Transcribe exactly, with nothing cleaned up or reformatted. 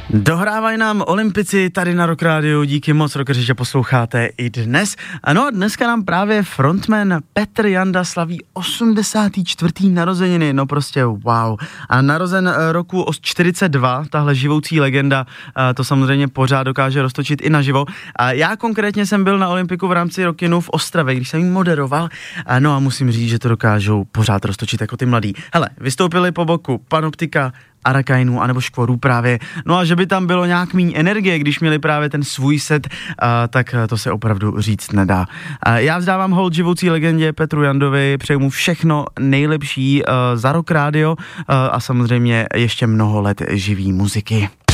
Dohrávají nám olympici tady na Rock Radio, díky moc, rockeři, že posloucháte i dnes. Ano a dneska nám právě frontman Petr Janda slaví osmdesátý čtvrtý narozeniny, no prostě wow. A narozen roku čtyřicet dva, tahle živoucí legenda, to samozřejmě pořád dokáže roztočit i naživo. A já konkrétně jsem byl na olympiku v rámci Rockinu v Ostravě, když jsem jí moderoval, no a musím říct, že to dokážou pořád roztočit jako ty mladí. Hele, vystoupili po boku Panoptika, Arakainu anebo Škvoru právě. No a že by tam bylo nějak míň energie, když měli právě ten svůj set, uh, tak to se opravdu říct nedá. Uh, já vzdávám hold živoucí legendě Petru Jandovi, přeju mu všechno nejlepší uh, za Rock Radio uh, a samozřejmě ještě mnoho let živý muziky.